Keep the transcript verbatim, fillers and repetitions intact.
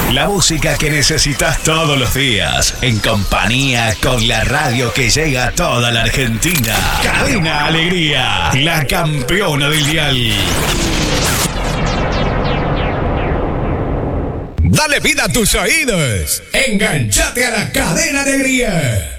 La música que necesitas todos los días, en compañía con la radio que llega a toda la Argentina. Cadena Alegría, la campeona del dial. Dale vida a tus oídos. Enganchate a la Cadena Alegría.